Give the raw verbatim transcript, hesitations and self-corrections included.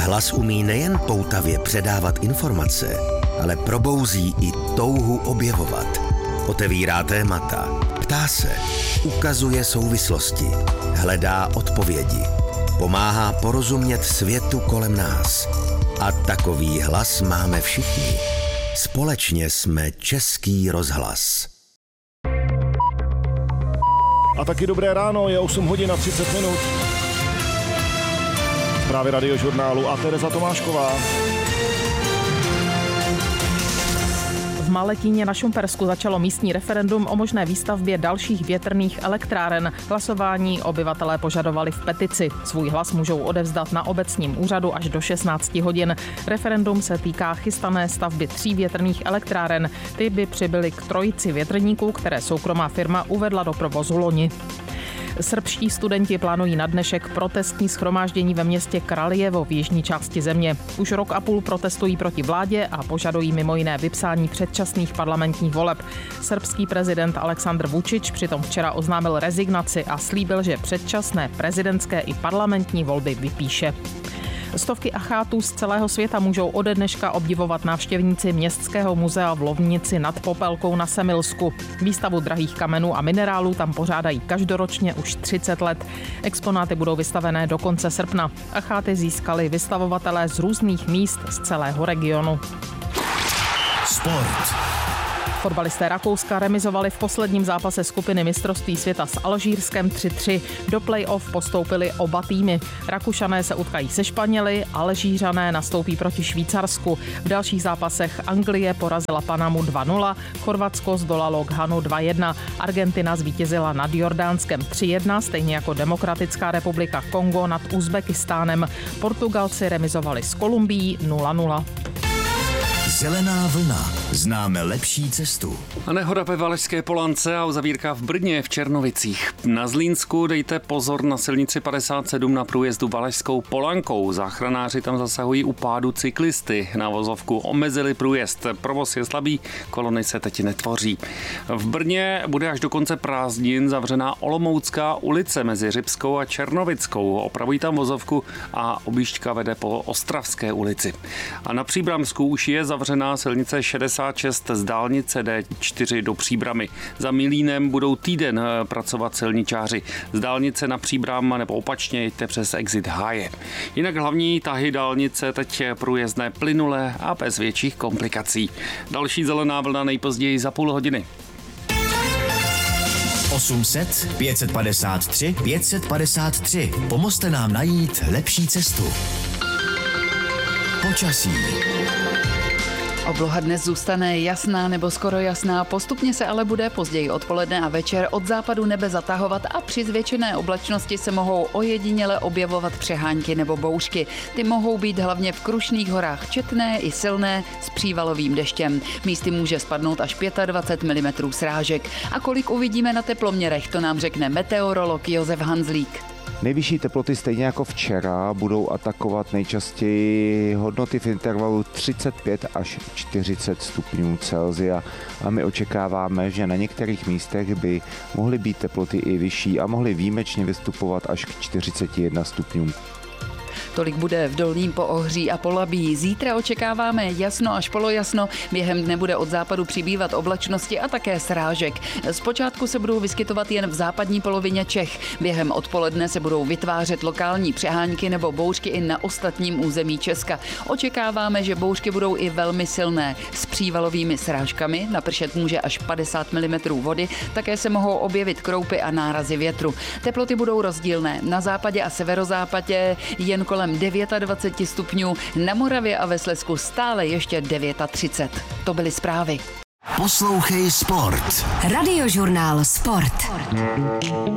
hlas umí nejen poutavě předávat informace, ale probouzí i touhu objevovat. Otevírá témata, ptá se, ukazuje souvislosti, hledá odpovědi, pomáhá porozumět světu kolem nás. A takový hlas máme všichni. Společně jsme Český rozhlas. A taky dobré ráno, je osm hodin a třicet minut. Zprávy Radiožurnálu a Tereza Tomášková. V Maletíně na Šumpersku začalo místní referendum o možné výstavbě dalších větrných elektráren. Hlasování obyvatelé požadovali v petici. Svůj hlas můžou odevzdat na obecním úřadu až do šestnácti hodin. Referendum se týká chystané stavby tří větrných elektráren. Ty by přibyly k trojici větrníků, které soukromá firma uvedla do provozu loni. Srbští studenti plánují na dnešek protestní shromáždění ve městě Kraljevo v jižní části země. Už rok a půl protestují proti vládě a požadují mimo jiné vypsání předčasných parlamentních voleb. Srbský prezident Aleksandr Vučić přitom včera oznámil rezignaci a slíbil, že předčasné prezidentské i parlamentní volby vypíše. Stovky achátů z celého světa můžou ode dneška obdivovat návštěvníci Městského muzea v Lovnici nad Popelkou na Semilsku. Výstavu drahých kamenů a minerálů tam pořádají každoročně už třicet let. Exponáty budou vystavené do konce srpna. Acháty získali vystavovatelé z různých míst z celého regionu. Sport. Fotbalisté Rakouska remizovali v posledním zápase skupiny mistrovství světa s Alžírskem tři tři. Do play-off postoupili oba týmy. Rakušané se utkají se Španěli, Alžířané nastoupí proti Švýcarsku. V dalších zápasech Anglie porazila Panamu dva nula, Chorvatsko zdolalo Ghanu dva jedna, Argentina zvítězila nad Jordánskem tři jedna, stejně jako Demokratická republika Kongo nad Uzbekistánem. Portugalci remizovali s Kolumbií nula nula. Zelená vlna. Známe lepší cestu. A nehoda ve Valašské Polance a uzavírka v Brně v Černovicích. Na Zlínsku dejte pozor na silnici padesát sedm na průjezdu Valašskou Polankou. Záchranáři tam zasahují u pádu cyklisty. Na vozovku omezili průjezd. Provoz je slabý, kolony se teď netvoří. V Brně bude až do konce prázdnin zavřená Olomoucká ulice mezi Řibskou a Černovickou. Opravují tam vozovku a objížďka vede po Ostravské ulici. A na Příbramsku už je zavřená silnice šedesát šest z dálnice D čtyři do Příbramy. Za Milínem budou týden pracovat silničáři. Z dálnice na Příbram nebo opačně jeďte přes exit Háje. Jinak hlavní tahy dálnice teď průjezdné plynulé a bez větších komplikací. Další zelená vlna nejpozději za půl hodiny. osm set pět set padesát tři pět set padesát tři. Pomozte nám najít lepší cestu. Počasí. Obloha dnes zůstane jasná nebo skoro jasná, postupně se ale bude později odpoledne a večer od západu nebe zatahovat a při zvětšené oblačnosti se mohou ojediněle objevovat přehánky nebo bouřky. Ty mohou být hlavně v Krušných horách četné i silné s přívalovým deštěm. Místy může spadnout až dvacet pět milimetrů srážek. A kolik uvidíme na teploměrech, to nám řekne meteorolog Josef Hanzlík. Nejvyšší teploty stejně jako včera budou atakovat nejčastěji hodnoty v intervalu třicet pět až čtyřicet stupňů Celsia a my očekáváme, že na některých místech by mohly být teploty i vyšší a mohly výjimečně vystupovat až k čtyřiceti jednomu stupňům. Tolik bude v Dolním Poohří a Polabí. Zítra očekáváme jasno až polojasno, během dne bude od západu přibývat oblačnosti a také srážek. Zpočátku se budou vyskytovat jen v západní polovině Čech. Během odpoledne se budou vytvářet lokální přehánky nebo bouřky i na ostatním území Česka. Očekáváme, že bouřky budou i velmi silné. S přívalovými srážkami napršet může až padesát milimetrů vody, také se mohou objevit kroupy a nárazy větru. Teploty budou rozdílné. Na západě a severozápadě jen kolem dvacet devět stupňů, na Moravě a ve Slezsku stále ještě třicet devět. To byly zprávy. Poslouchej Sport. Radiožurnál Sport.